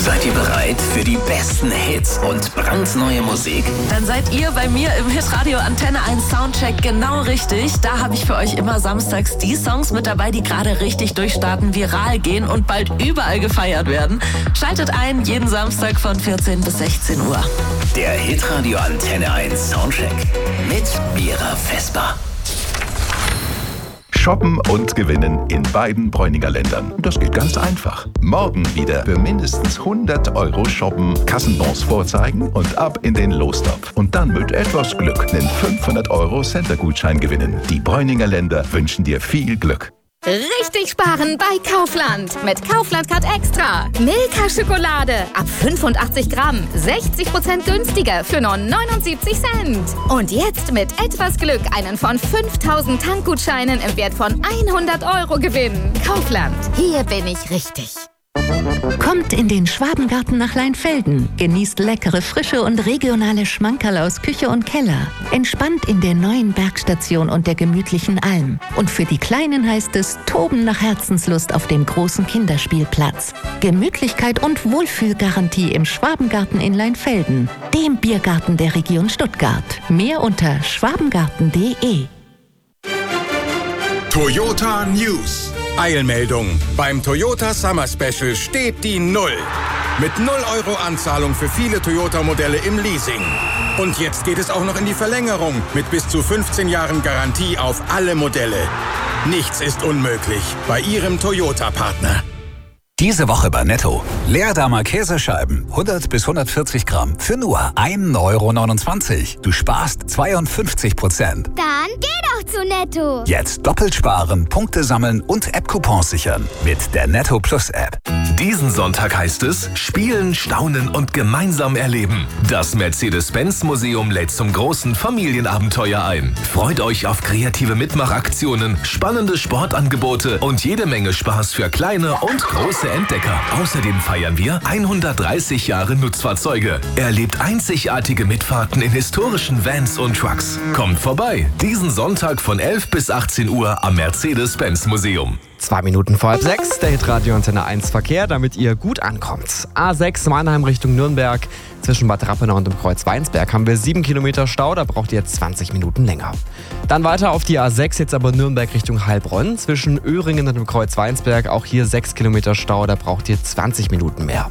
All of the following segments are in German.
Seid ihr bereit für die besten Hits und brandneue Musik? Dann seid ihr bei mir im Hitradio Antenne 1 Soundcheck genau richtig. Da habe ich für euch immer samstags die Songs mit dabei, die gerade richtig durchstarten, viral gehen und bald überall gefeiert werden. Schaltet ein, jeden Samstag von 14 bis 16 Uhr. Der Hitradio Antenne 1 Soundcheck mit Mira Vesper. Shoppen und gewinnen in beiden Bräuninger Ländern. Das geht ganz einfach. Morgen wieder für mindestens 100 Euro shoppen, Kassenbons vorzeigen und ab in den Lostopf. Und dann mit etwas Glück einen 500 Euro Center-Gutschein gewinnen. Die Bräuninger Länder wünschen dir viel Glück. Richtig sparen bei Kaufland. Mit Kaufland Card Extra. Milka Schokolade ab 85 Gramm. 60% günstiger für nur 79 Cent. Und jetzt mit etwas Glück einen von 5000 Tankgutscheinen im Wert von 100 Euro gewinnen. Kaufland. Hier bin ich richtig. Kommt in den Schwabengarten nach Leinfelden. Genießt leckere, frische und regionale Schmankerl aus Küche und Keller. Entspannt in der neuen Bergstation und der gemütlichen Alm. Und für die Kleinen heißt es Toben nach Herzenslust auf dem großen Kinderspielplatz. Gemütlichkeit und Wohlfühlgarantie im Schwabengarten in Leinfelden, dem Biergarten der Region Stuttgart. Mehr unter schwabengarten.de. Toyota News. Eilmeldung. Beim Toyota Summer Special steht die 0. Mit 0 Euro Anzahlung für viele Toyota-Modelle im Leasing. Und jetzt geht es auch noch in die Verlängerung mit bis zu 15 Jahren Garantie auf alle Modelle. Nichts ist unmöglich bei Ihrem Toyota-Partner. Diese Woche bei Netto. Leerdammer Käsescheiben, 100 bis 140 Gramm, für nur 1,29 €. Du sparst 52%. Dann geh doch zu Netto. Jetzt doppelt sparen, Punkte sammeln und App-Coupons sichern mit der Netto Plus App. Diesen Sonntag heißt es Spielen, Staunen und gemeinsam erleben. Das Mercedes-Benz-Museum lädt zum großen Familienabenteuer ein. Freut euch auf kreative Mitmachaktionen, spannende Sportangebote und jede Menge Spaß für kleine und große Entdecker. Außerdem feiern wir 130 Jahre Nutzfahrzeuge. Erlebt einzigartige Mitfahrten in historischen Vans und Trucks. Kommt vorbei, diesen Sonntag von 11 bis 18 Uhr am Mercedes-Benz-Museum. 2 Minuten vor halb 6, der Hitradio Antenne 1 Verkehr, damit ihr gut ankommt. A6 Mannheim Richtung Nürnberg. Zwischen Bad Rappenau und dem Kreuz Weinsberg haben wir 7 Kilometer Stau, da braucht ihr 20 Minuten länger. Dann weiter auf die A6, jetzt aber Nürnberg Richtung Heilbronn. Zwischen Öhringen und dem Kreuz Weinsberg auch hier 6 Kilometer Stau, da braucht ihr 20 Minuten mehr.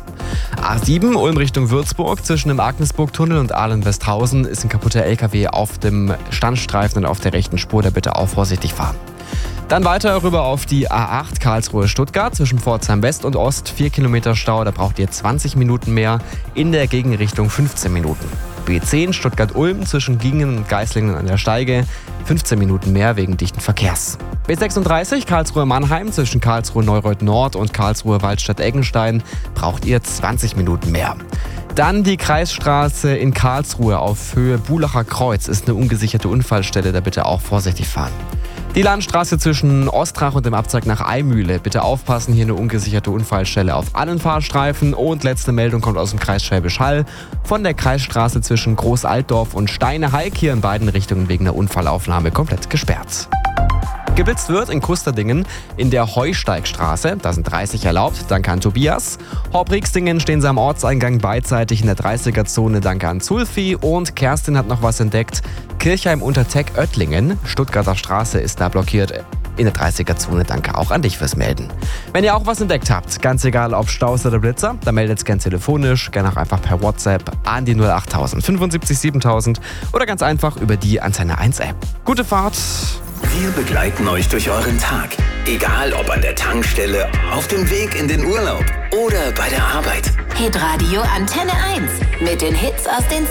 A7 Ulm Richtung Würzburg. Zwischen dem Agnesburg-Tunnel und Ahlen-Westhausen ist ein kaputter LKW auf dem Standstreifen und auf der rechten Spur, da bitte auch vorsichtig fahren. Dann weiter rüber auf die A8 Karlsruhe-Stuttgart. Zwischen Pforzheim West und Ost 4 Kilometer Stau, da braucht ihr 20 Minuten mehr. In der Gegenrichtung 15 Minuten. B10 Stuttgart-Ulm zwischen Gingen und Geislingen an der Steige 15 Minuten mehr wegen dichten Verkehrs. B36 Karlsruhe-Mannheim zwischen Karlsruhe-Neureuth-Nord und Karlsruhe-Waldstadt-Eggenstein braucht ihr 20 Minuten mehr. Dann die Kreisstraße in Karlsruhe auf Höhe Bulacher Kreuz ist eine ungesicherte Unfallstelle, da bitte auch vorsichtig fahren. Die Landstraße zwischen Ostrach und dem Abzweig nach Eimühle. Bitte aufpassen, hier eine ungesicherte Unfallstelle auf allen Fahrstreifen. Und letzte Meldung kommt aus dem Kreis Schwäbisch Hall. Von der Kreisstraße zwischen Großaltdorf und Steine-Heik hier in beiden Richtungen wegen einer Unfallaufnahme komplett gesperrt. Geblitzt wird in Kusterdingen in der Heusteigstraße. Da sind 30 erlaubt, danke an Tobias. Horbrixdingen stehen sie am Ortseingang beidseitig in der 30er-Zone, danke an Zulfi. Und Kerstin hat noch was entdeckt. Kirchheim unter Teck-Oettlingen, Stuttgarter Straße ist da blockiert in der 30er-Zone, danke auch an dich fürs Melden. Wenn ihr auch was entdeckt habt, ganz egal ob Staus oder Blitzer, dann meldet es gern telefonisch, gerne auch einfach per WhatsApp an die 08000 75 7000 oder ganz einfach über die Antenne 1 App. Gute Fahrt! Wir begleiten euch durch euren Tag. Egal ob an der Tankstelle, auf dem Weg in den Urlaub oder bei der Arbeit. Hitradio Antenne 1 mit den Hits aus den